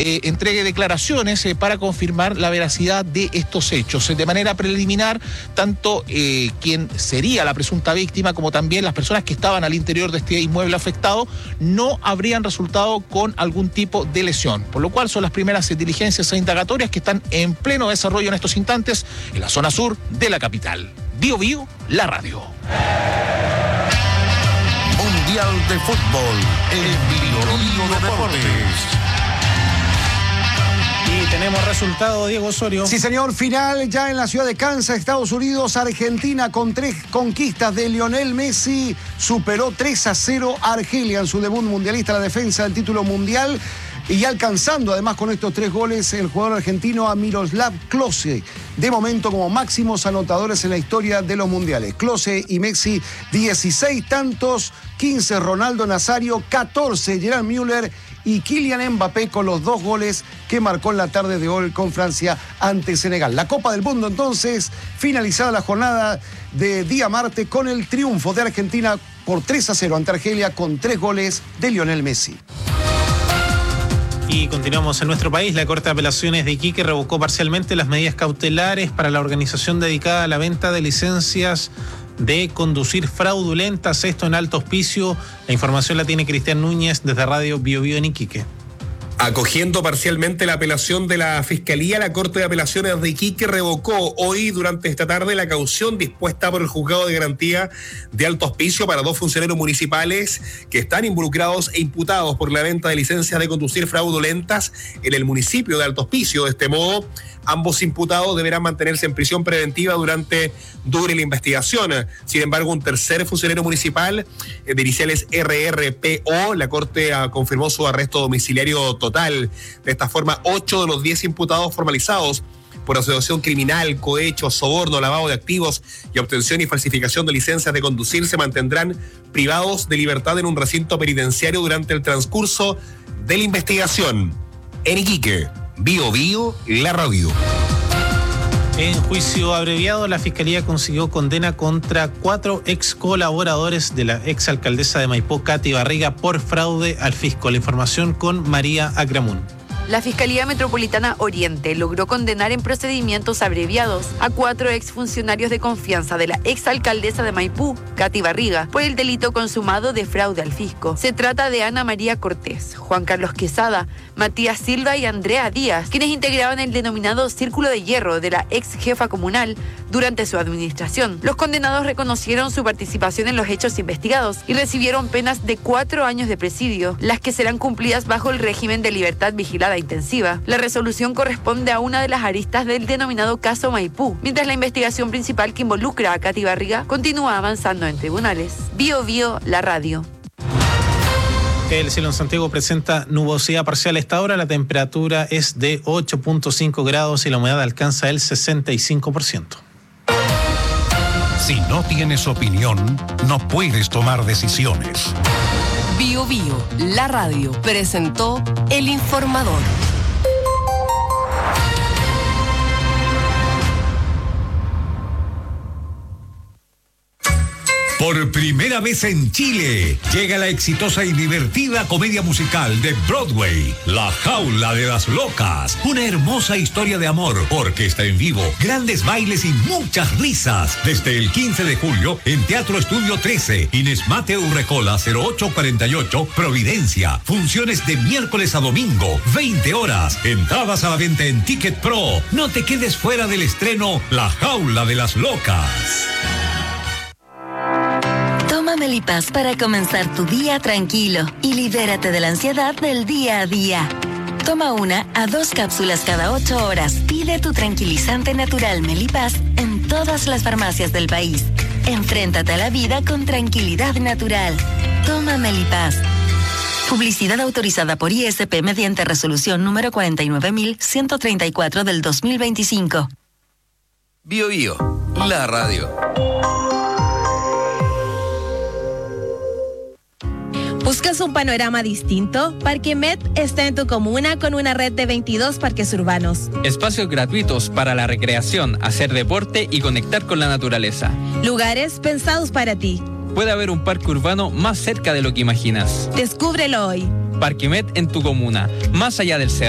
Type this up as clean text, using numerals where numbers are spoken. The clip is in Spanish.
entregue declaraciones para confirmar la veracidad de estos hechos. De manera preliminar, tanto quien sería la presunta víctima como también las personas que estaban al interior de este inmueble afectado no habrían resultado con algún tipo de lesión, por lo cual son las primeras diligencias indagatorias que están en pleno desarrollo en estos instantes en la zona sur de la capital. Bio Bio, la radio. Mundial de Fútbol en Bio Deportes. Y tenemos resultado, Diego Osorio. Sí, señor, final ya en la ciudad de Kansas, Estados Unidos. Argentina, con 3 conquistas de Lionel Messi, superó 3-0 a Argelia en su debut mundialista, la defensa del título mundial. Y alcanzando además con estos 3 goles el jugador argentino a Miroslav Klose, de momento como máximos anotadores en la historia de los mundiales. Klose y Messi, 16 tantos, 15 Ronaldo Nazario, 14 Gerard Müller y Kylian Mbappé con los 2 goles que marcó en la tarde de hoy con Francia ante Senegal. La Copa del Mundo entonces, finalizada la jornada de día martes con el triunfo de Argentina por 3-0 ante Argelia con 3 goles de Lionel Messi. Y continuamos en nuestro país. La Corte de Apelaciones de Iquique revocó parcialmente las medidas cautelares para la organización dedicada a la venta de licencias de conducir fraudulentas, esto en Alto Hospicio. La información la tiene Cristian Núñez desde Radio Bio Bio en Iquique. Acogiendo parcialmente la apelación de la Fiscalía, la Corte de Apelaciones de Iquique revocó hoy durante esta tarde la caución dispuesta por el Juzgado de Garantía de Alto Hospicio para 2 funcionarios municipales que están involucrados e imputados por la venta de licencias de conducir fraudulentas en el municipio de Alto Hospicio. De este modo, ambos imputados deberán mantenerse en prisión preventiva durante dure la investigación. Sin embargo, un tercer funcionario municipal de iniciales RRPO, la Corte confirmó su arresto domiciliario total. De esta forma, 8 de los 10 imputados formalizados por asociación criminal, cohecho, soborno, lavado de activos y obtención y falsificación de licencias de conducir se mantendrán privados de libertad en un recinto penitenciario durante el transcurso de la investigación. En Iquique, Bio Bio, la radio. En juicio abreviado, la Fiscalía consiguió condena contra 4 ex colaboradores de la ex alcaldesa de Maipú, Katy Barriga, por fraude al fisco. La información con María Agramun. La Fiscalía Metropolitana Oriente logró condenar en procedimientos abreviados a 4 exfuncionarios de confianza de la exalcaldesa de Maipú, Katy Barriga, por el delito consumado de fraude al fisco. Se trata de Ana María Cortés, Juan Carlos Quesada, Matías Silva y Andrea Díaz, quienes integraban el denominado Círculo de Hierro de la ex jefa comunal durante su administración. Los condenados reconocieron su participación en los hechos investigados y recibieron penas de 4 años de presidio, las que serán cumplidas bajo el régimen de libertad vigilada intensiva. La resolución corresponde a una de las aristas del denominado caso Maipú, mientras la investigación principal que involucra a Katy Barriga continúa avanzando en tribunales. Bio Bio, la radio. El cielo en Santiago presenta nubosidad parcial a esta hora. La temperatura es de 8.5 grados y la humedad alcanza el 65%. Si no tienes opinión, no puedes tomar decisiones. Bio Bio, la radio, presentó El Informador. Por primera vez en Chile, llega la exitosa y divertida comedia musical de Broadway, La Jaula de las Locas. Una hermosa historia de amor, orquesta en vivo, grandes bailes y muchas risas. Desde el 15 de julio en Teatro Estudio 13, Inés Mateo Urrecola 0848, Providencia. Funciones de miércoles a domingo, 20 horas. Entradas a la venta en Ticket Pro. No te quedes fuera del estreno La Jaula de las Locas. Toma Melipaz para comenzar tu día tranquilo y libérate de la ansiedad del día a día. Toma 1 a 2 cápsulas cada 8 horas. Pide tu tranquilizante natural Melipaz en todas las farmacias del país. Enfréntate a la vida con tranquilidad natural. Toma Melipaz. Publicidad autorizada por ISP mediante resolución número 49.134 del 2025. Bio Bio, la radio. ¿Buscas un panorama distinto? Parque Met está en tu comuna con una red de 22 parques urbanos. Espacios gratuitos para la recreación, hacer deporte y conectar con la naturaleza. Lugares pensados para ti. Puede haber un parque urbano más cerca de lo que imaginas. Descúbrelo hoy. Parque Met en tu comuna, más allá del cerro.